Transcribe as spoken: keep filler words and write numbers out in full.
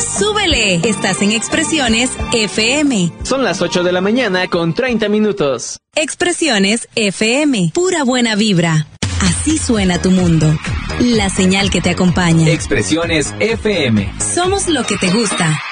¡Súbele! Estás en Expresiones F M. Son las ocho de la mañana con treinta minutos. Expresiones F M. Pura buena vibra. Así suena tu mundo. La señal que te acompaña. Expresiones F M. Somos lo que te gusta.